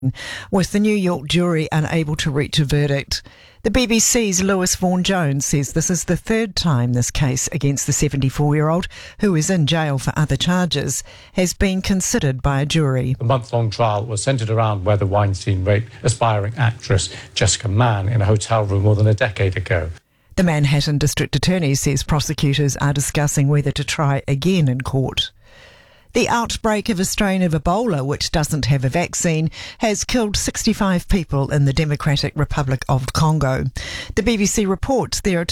with the New York jury unable to reach a verdict. The BBC's Lewis Vaughan-Jones says this is the third time this case against the 74-year-old, who is in jail for other charges, has been considered by a jury. The month-long trial was centred around whether Weinstein raped aspiring actress Jessica Mann in a hotel room more than a decade ago. The Manhattan District Attorney says prosecutors are discussing whether to try again in court. The outbreak of a strain of Ebola, which doesn't have a vaccine, has killed 65 people in the Democratic Republic of Congo. The BBC reports there are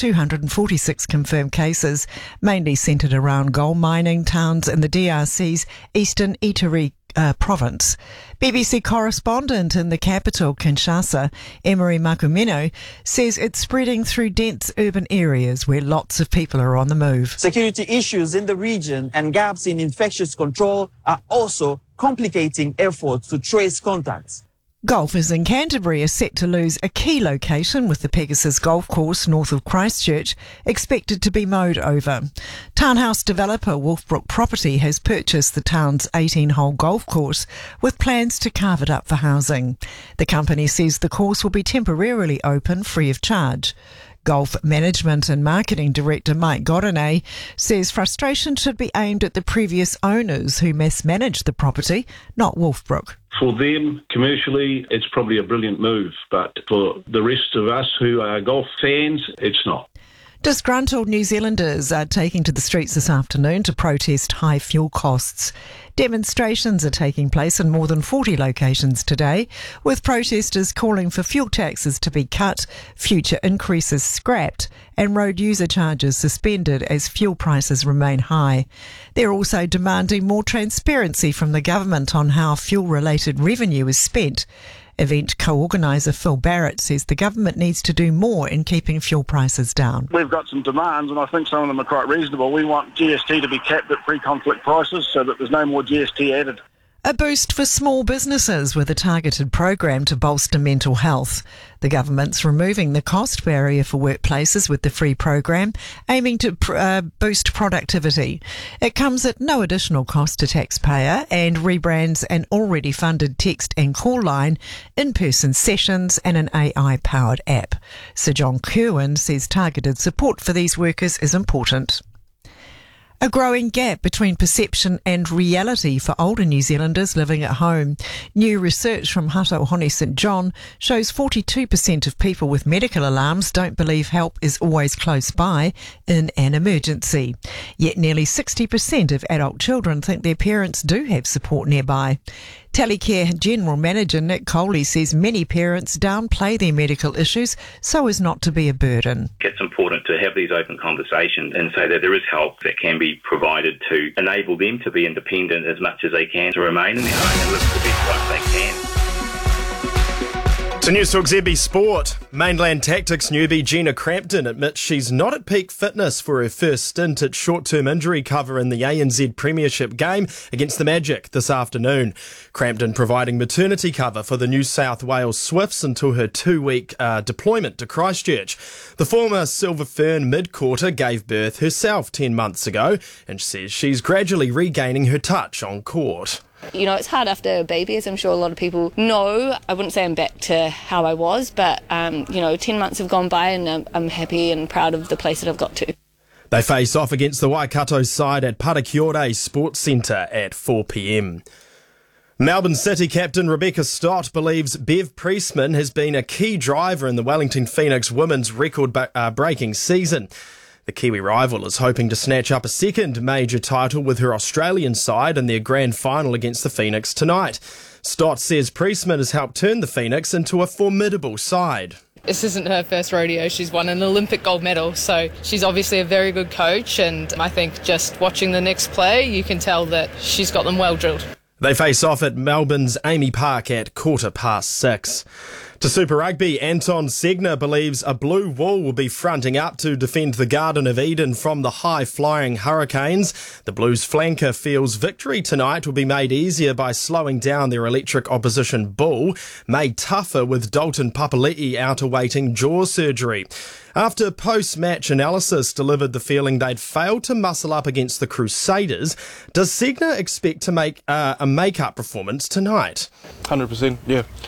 246 confirmed cases, mainly centred around gold mining towns in the DRC's eastern Ituri province. BBC correspondent in the capital, Kinshasa, Emery Makumino, says it's spreading through dense urban areas where lots of people are on the move. Security issues in the region and gaps in infectious control are also complicating efforts to trace contacts. Golfers in Canterbury are set to lose a key location, with the Pegasus Golf Course north of Christchurch expected to be mowed over. Townhouse developer Wolfbrook Property has purchased the town's 18-hole golf course with plans to carve it up for housing. The company says the course will be temporarily open free of charge. Golf Management and Marketing Director Mike Godinay says frustration should be aimed at the previous owners who mismanaged the property, not Wolfbrook. For them, commercially, it's probably a brilliant move, but for the rest of us who are golf fans, it's not. Disgruntled New Zealanders are taking to the streets this afternoon to protest high fuel costs. Demonstrations are taking place in more than 40 locations today, with protesters calling for fuel taxes to be cut, future increases scrapped, and road user charges suspended as fuel prices remain high. They're also demanding more transparency from the government on how fuel-related revenue is spent. Event co-organiser Phil Barrett says the government needs to do more in keeping fuel prices down. We've got some demands, and I think some of them are quite reasonable. We want GST to be capped at pre-conflict prices so that there's no more GST added. A boost for small businesses with a targeted program to bolster mental health. The government's removing the cost barrier for workplaces with the free program, aiming to boost productivity. It comes at no additional cost to taxpayer and rebrands an already funded text and call line, in-person sessions and an AI-powered app. Sir John Kirwan says targeted support for these workers is important. A growing gap between perception and reality for older New Zealanders living at home. New research from Hutto Hone St John shows 42% of people with medical alarms don't believe help is always close by in an emergency. Yet nearly 60% of adult children think their parents do have support nearby. Telecare General Manager Nick Coley says many parents downplay their medical issues so as not to be a burden. It's important to have these open conversations and say that there is help that can be provided to enable them to be independent as much as they can, to remain in their home and live the best life they can. To News Talk ZB Sport, Mainland Tactics newbie Gina Crampton admits she's not at peak fitness for her first stint at short-term injury cover in the ANZ Premiership game against the Magic this afternoon. Crampton providing maternity cover for the New South Wales Swifts until her 2-week deployment to Christchurch. The former Silver Fern mid-quarter gave birth herself 10 months ago and says she's gradually regaining her touch on court. You know, it's hard after a baby, as I'm sure a lot of people know. I wouldn't say I'm back to how I was, but, 10 months have gone by and I'm happy and proud of the place that I've got to. They face off against the Waikato side at Parakiore Sports Centre at 4 p.m. Melbourne City captain Rebecca Stott believes Bev Priestman has been a key driver in the Wellington Phoenix women's record-breaking season. The Kiwi rival is hoping to snatch up a second major title with her Australian side in their grand final against the Phoenix tonight. Stott says Priestman has helped turn the Phoenix into a formidable side. This isn't her first rodeo. She's won an Olympic gold medal, so she's obviously a very good coach, and I think just watching the next play, you can tell that she's got them well drilled. They face off at Melbourne's Amy Park at 6:15. To Super Rugby, Anton Segner believes a blue wall will be fronting up to defend the Garden of Eden from the high-flying Hurricanes. The Blues flanker feels victory tonight will be made easier by slowing down their electric opposition Bull, made tougher with Dalton Papali'i out awaiting jaw surgery. After post-match analysis delivered the feeling they'd failed to muscle up against the Crusaders, does Segner expect to make a make-up performance tonight. 100%, yeah.